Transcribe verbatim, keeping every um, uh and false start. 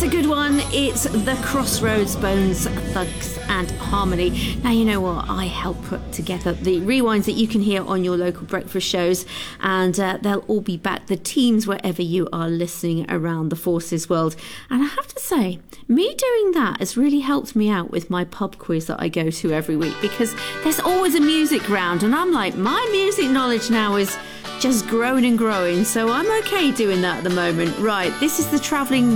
it's a good one. It's the Crossroads, Bones, Thugs and Harmony. Now, you know what? I help put together the rewinds that you can hear on your local breakfast shows, and uh, they'll all be back, the teams, wherever you are listening around the Forces world. And I have to say, me doing that has really helped me out with my pub quiz that I go to every week, because there's always a music round, and I'm like, my music knowledge now is just growing and growing, so I'm okay doing that at the moment. Right, this is the Travelling